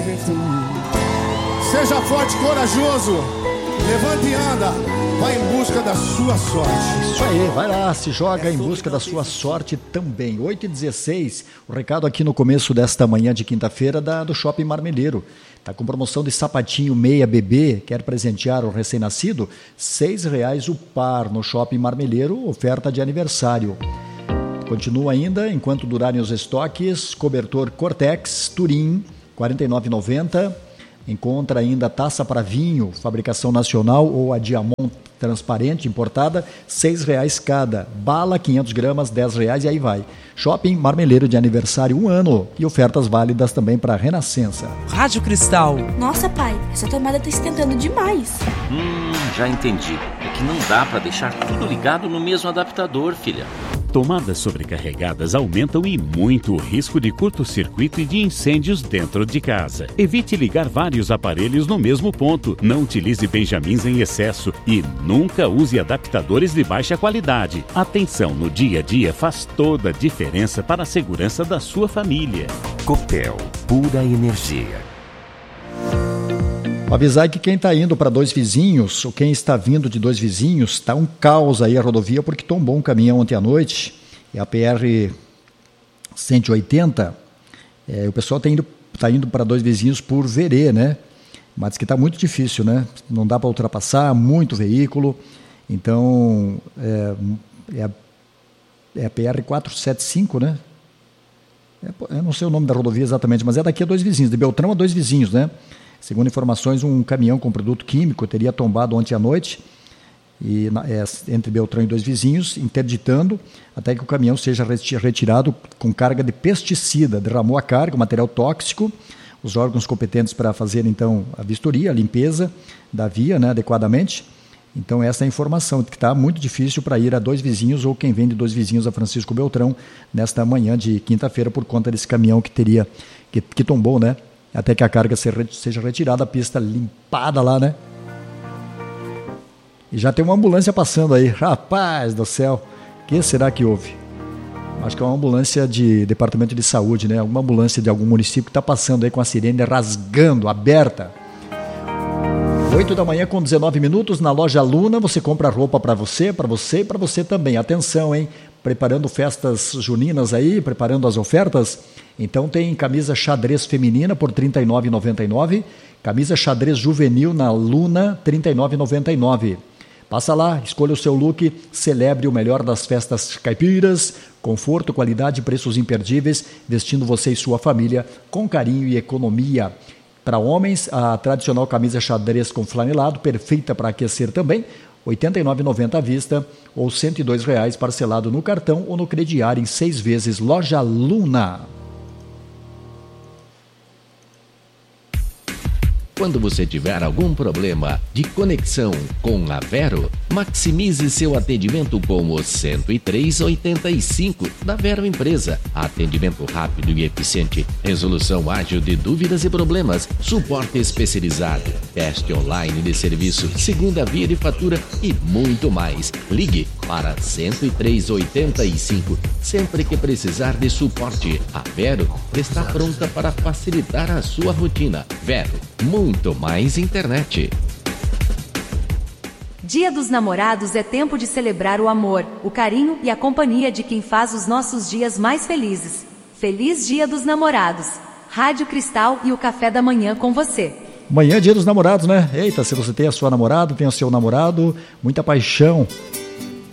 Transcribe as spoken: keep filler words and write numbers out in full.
Seja forte e corajoso. Levante e anda. Vai em busca da sua sorte. Isso aí, vai lá, se joga em busca da sua sorte também. oito e dezesseis, o recado aqui no começo desta manhã de quinta-feira da, do Shopping Marmeleiro. Está com promoção de sapatinho meia bebê, quer presentear o recém-nascido? seis reais o par no Shopping Marmeleiro, oferta de aniversário. Continua ainda, enquanto durarem os estoques, cobertor Cortex, Turim, quarenta e nove reais e noventa centavos. Encontra ainda taça para vinho, fabricação nacional ou a Diamond transparente, importada, seis reais cada. Bala, quinhentas gramas, dez reais e aí vai. Shopping Marmeleiro de aniversário, um ano. E ofertas válidas também para Renascença. Rádio Cristal. Nossa, pai, essa tomada tá esquentando demais. Hum, já entendi. É que não dá para deixar tudo ligado no mesmo adaptador, filha. Tomadas sobrecarregadas aumentam e muito o risco de curto-circuito e de incêndios dentro de casa. Evite ligar vários aparelhos no mesmo ponto. Não utilize benjamins em excesso e nunca use adaptadores de baixa qualidade. Atenção no dia a dia faz toda a diferença para a segurança da sua família. Copel, pura energia. Avisar que quem está indo para Dois Vizinhos, ou quem está vindo de Dois Vizinhos, está um caos aí a rodovia, porque tombou um caminhão ontem à noite, é a P R cento e oitenta, é, o pessoal está indo, tá indo para Dois Vizinhos por Verê, né? Mas que está muito difícil, né? Não dá para ultrapassar, muito veículo, então é, é, a, é a P R quatrocentos e setenta e cinco, né? É, eu não sei o nome da rodovia exatamente, mas é daqui a Dois Vizinhos, de Beltrão a Dois Vizinhos, né? Segundo informações, um caminhão com produto químico teria tombado ontem à noite e, é, entre Beltrão e Dois Vizinhos, interditando até que o caminhão seja retirado com carga de pesticida. Derramou a carga, o material tóxico. Os órgãos competentes para fazer, então, a vistoria, a limpeza da via, né, adequadamente. Então, essa é a informação, que está muito difícil para ir a Dois Vizinhos ou quem vem de Dois Vizinhos a Francisco Beltrão nesta manhã de quinta-feira por conta desse caminhão que teria, que, que tombou, né? Até que a carga seja retirada, a pista limpada lá, né? E já tem uma ambulância passando aí. Rapaz do céu, o que será que houve? Acho que é uma ambulância de Departamento de Saúde, né? Alguma ambulância de algum município que está passando aí com a sirene rasgando, aberta. oito da manhã com dezenove minutos, na loja Luna, você compra roupa para você, para você e para você também. Atenção, hein? Preparando festas juninas aí, preparando as ofertas. Então tem camisa xadrez feminina por trinta e nove reais e noventa e nove centavos, camisa xadrez juvenil na Luna, trinta e nove reais e noventa e nove centavos. Passa lá, escolha o seu look, celebre o melhor das festas caipiras, conforto, qualidade e preços imperdíveis, vestindo você e sua família com carinho e economia. Para homens, a tradicional camisa xadrez com flanelado, perfeita para aquecer também, oitenta e nove reais e noventa centavos à vista ou cento e dois reais parcelado no cartão ou no crediário em seis vezes. Loja Luna. Quando você tiver algum problema de conexão com a Vero, maximize seu atendimento com o cento e três oitenta e cinco da Vero Empresa. Atendimento rápido e eficiente, resolução ágil de dúvidas e problemas, suporte especializado, teste online de serviço, segunda via de fatura e muito mais. Ligue para cento e três oitenta e cinco sempre que precisar de suporte. A Vero está pronta para facilitar a sua rotina. Vero, muito mais internet. Dia dos Namorados é tempo de celebrar o amor, o carinho e a companhia de quem faz os nossos dias mais felizes. Feliz Dia dos Namorados. Rádio Cristal e o Café da Manhã com você. Amanhã é Dia dos Namorados, né? Eita, se você tem a sua namorada, tem o seu namorado, muita paixão